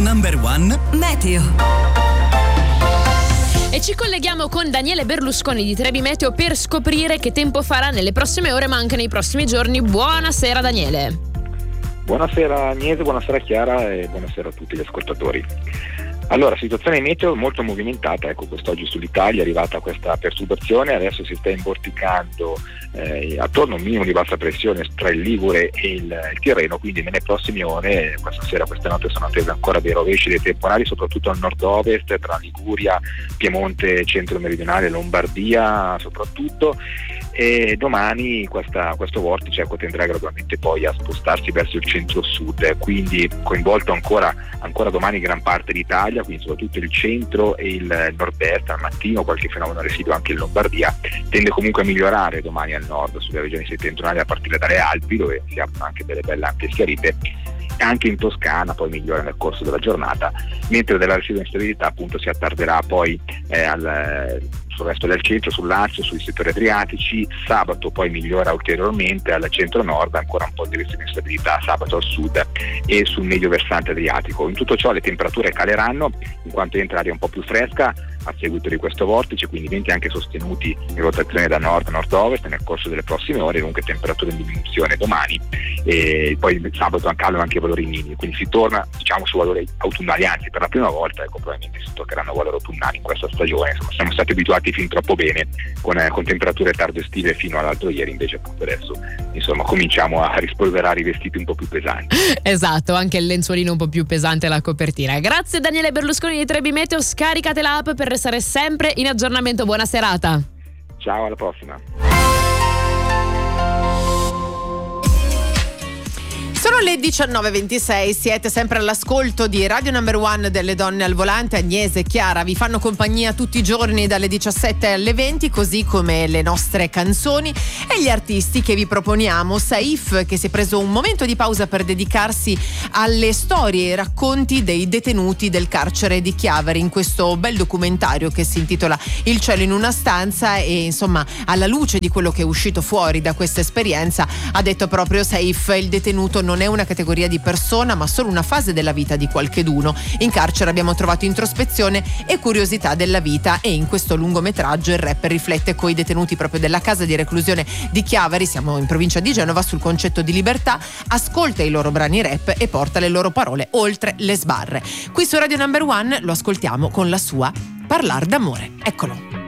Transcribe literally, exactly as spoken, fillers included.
Number One Meteo. E ci colleghiamo con Daniele Berlusconi di Trebi Meteo per scoprire che tempo farà nelle prossime ore ma anche nei prossimi giorni. Buonasera Daniele. Buonasera Agnese, buonasera Chiara e buonasera a tutti gli ascoltatori. Allora, situazione meteo molto movimentata, ecco, quest'oggi sull'Italia è arrivata questa perturbazione, adesso si sta imborticando eh, attorno a un minimo di bassa pressione tra il Ligure e il, il Tirreno, quindi nelle prossime ore, questa sera, queste notte sono attese ancora dei rovesci dei temporali, soprattutto al nord-ovest, tra Liguria, Piemonte, centro-meridionale, Lombardia soprattutto, e domani questa, questo vortice ecco, tenderà gradualmente poi a spostarsi verso il centro-sud, quindi coinvolto ancora, ancora domani gran parte d'Italia, quindi soprattutto il centro e il nord-est, al mattino qualche fenomeno residuo anche in Lombardia, tende comunque a migliorare domani al nord, sulle regioni settentrionali a partire dalle Alpi, dove si aprono anche delle belle ampie schiarite, anche in Toscana poi migliora nel corso della giornata, mentre della residua instabilità appunto si attarderà poi eh, al, sul resto del centro, sul Lazio, sui settori adriatici. Sabato poi migliora ulteriormente al centro-nord, ancora un po' di residua instabilità sabato al sud e sul medio versante adriatico. In tutto ciò le temperature caleranno in quanto entra aria un po' più fresca a seguito di questo vortice, quindi venti anche sostenuti in rotazione da nord a nord-ovest nel corso delle prossime ore, dunque temperature in diminuzione domani e poi sabato calano anche valori minimi, quindi si torna diciamo su valori autunnali, anzi per la prima volta ecco, probabilmente si toccheranno valori autunnali in questa stagione. Insomma, siamo stati abituati fin troppo bene con, eh, con temperature tardo estive fino all'altro ieri, invece appunto adesso insomma cominciamo a rispolverare i vestiti un po' più pesanti. Esatto, anche il lenzuolino un po' più pesante, la copertina. Grazie Daniele Berlusconi di Trebi Meteo, scaricate l'app per restare sempre in aggiornamento. Buona serata. Ciao, alla prossima. Sono le diciannove e ventisei, siete sempre all'ascolto di Radio Number One delle donne al volante. Agnese e Chiara vi fanno compagnia tutti i giorni dalle diciassette alle venti, così come le nostre canzoni e gli artisti che vi proponiamo. Saif, che si è preso un momento di pausa per dedicarsi alle storie e racconti dei detenuti del carcere di Chiavari in questo bel documentario che si intitola Il cielo in una stanza, e insomma alla luce di quello che è uscito fuori da questa esperienza ha detto proprio Saif: il detenuto non è una categoria di persona ma solo una fase della vita di qualcheduno. In carcere abbiamo trovato introspezione e curiosità della vita, e in questo lungometraggio il rapper riflette coi detenuti proprio della casa di reclusione di Chiavari, siamo in provincia di Genova, sul concetto di libertà. Ascolta i loro brani rap e porta le loro parole oltre le sbarre. Qui su Radio Number One lo ascoltiamo con la sua Parlar d'amore. Eccolo.